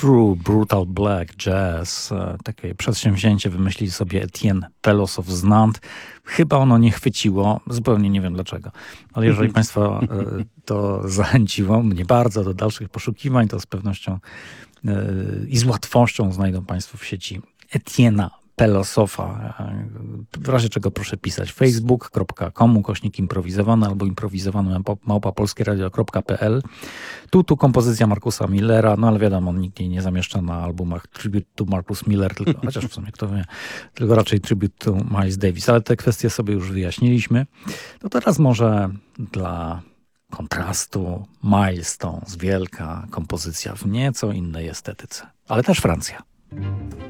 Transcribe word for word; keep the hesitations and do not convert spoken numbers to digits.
True Brutal Black Jazz. Takie przedsięwzięcie wymyślili sobie Etienne Pelosow z Nantes. Chyba ono nie chwyciło, zupełnie nie wiem dlaczego. Ale jeżeli Państwa to zachęciło, mnie bardzo, do dalszych poszukiwań, to z pewnością i z łatwością znajdą Państwo w sieci Etienne'a Pelosoffa. W razie czego proszę pisać facebook kropka com ukośnik improwizowane albo improwizowane małpa polskieradio kropka p l. Tu, tu kompozycja Markusa Millera, no ale wiadomo, nikt jej nie zamieszcza na albumach Tribute to Marcus Miller, tylko, chociaż w sumie kto wie, tylko raczej Tribute to Miles Davis, ale te kwestie sobie już wyjaśniliśmy. To teraz może dla kontrastu Milestones, wielka kompozycja w nieco innej estetyce, ale też Francja.